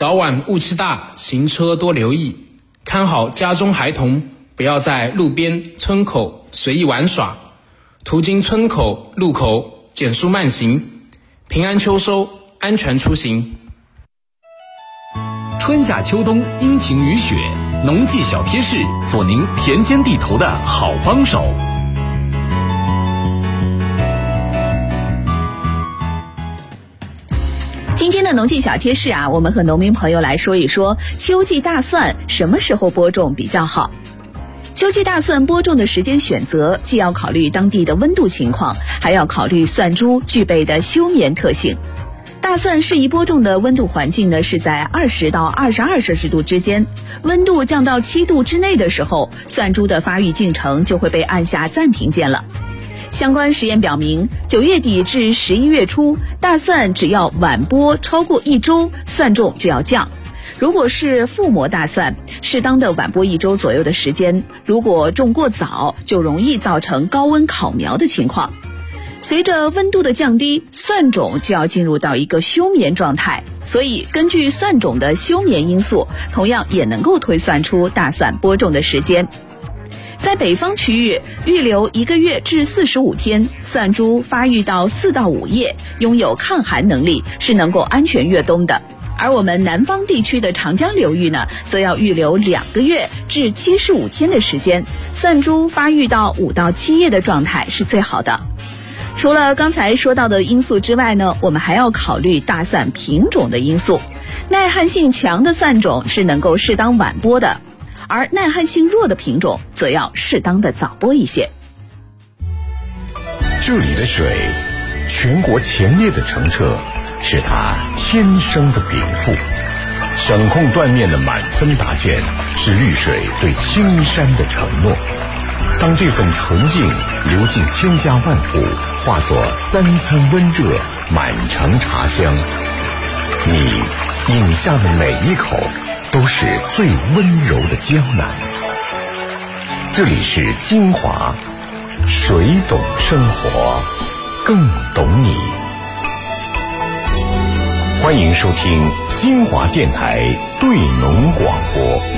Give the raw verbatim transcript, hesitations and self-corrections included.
早晚雾气大，行车多留意，看好家中孩童，不要在路边、村口随意玩耍，途经村口、路口减速慢行，平安秋收，安全出行。 春夏秋冬阴晴雨雪，农技小贴士做您田间地头的好帮手。 今天的农技小贴士啊，我们和农民朋友来说一说秋季大蒜什么时候播种比较好。秋季大蒜播种的时间选择，既要考虑当地的温度情况，还要考虑蒜株具备的休眠特性。大蒜适宜播种的温度环境呢，是在二十到二十二摄氏度之间。温度降到七度之内的时候，蒜株的发育进程就会被按下暂停键了。相关实验表明，九月底至十一月初，大蒜只要晚播超过一周，蒜重就要降。如果是覆膜大蒜，适当的晚播一周左右的时间，如果种过早，就容易造成高温烤苗的情况。随着温度的降低，蒜种就要进入到一个休眠状态，所以根据蒜种的休眠因素，同样也能够推算出大蒜播种的时间。在北方区域，预留一个月至四十五天，蒜株发育到四到五叶，拥有抗寒能力，是能够安全越冬的。而我们南方地区的长江流域呢，则要预留两个月至七十五天的时间，蒜株发育到五到七叶的状态是最好的。除了刚才说到的因素之外呢，我们还要考虑大蒜品种的因素。耐旱性强的蒜种是能够适当晚播的，而耐旱性弱的品种则要适当的早播一些。 这里的水，全国前列的澄澈，是它天生的禀赋。省控断面的满分答卷，是绿水对青山的承诺。当这份纯净流进千家万户，化作三餐温热，满城茶香，你饮下的每一口都是最温柔的江南。这里是金华，水懂生活，更懂你。欢迎收听金华电台对农广播。